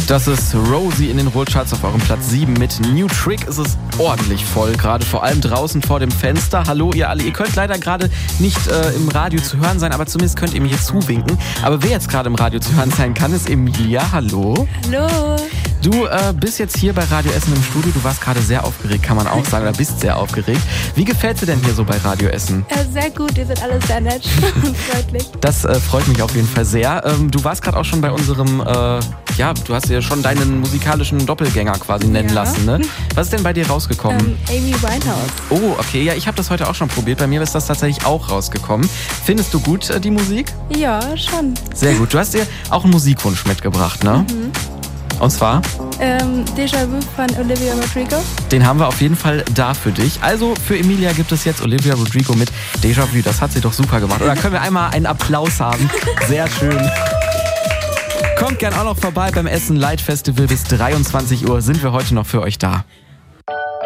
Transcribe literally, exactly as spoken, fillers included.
Das ist Rosie in den Rollcharts auf eurem Platz sieben. Mit New Trick ist es ordentlich voll, gerade vor allem draußen vor dem Fenster. Hallo ihr alle, ihr könnt leider gerade nicht äh, im Radio zu hören sein, aber zumindest könnt ihr mir hier zuwinken. Aber wer jetzt gerade im Radio zu hören sein kann, ist Emilia. Hallo. Hallo. Du äh, bist jetzt hier bei Radio Essen im Studio. Du warst gerade sehr aufgeregt, kann man auch sagen, oder bist sehr aufgeregt. Wie gefällt dir denn hier so bei Radio Essen? Äh, sehr gut, ihr seid alle sehr nett und freundlich. Das äh, freut mich auf jeden Fall sehr. Ähm, du warst gerade auch schon bei unserem, äh, ja, du hast ja schon deinen musikalischen Doppelgänger quasi nennen ja. lassen, ne? Was ist denn bei dir rausgekommen? Ähm, Amy Winehouse. Oh, okay, ja, ich habe das heute auch schon probiert. Bei mir ist das tatsächlich auch rausgekommen. Findest du gut äh, die Musik? Ja, schon. Sehr gut. Du hast dir auch einen Musikwunsch mitgebracht, ne? Mhm. Und zwar? Ähm, Déjà-vu von Olivia Rodrigo. Den haben wir auf jeden Fall da für dich. Also für Emilia gibt es jetzt Olivia Rodrigo mit Déjà-vu. Das hat sie doch super gemacht. Oder können wir einmal einen Applaus haben? Sehr schön. Kommt gern auch noch vorbei beim Essen Light Festival. Bis dreiundzwanzig Uhr sind wir heute noch für euch da.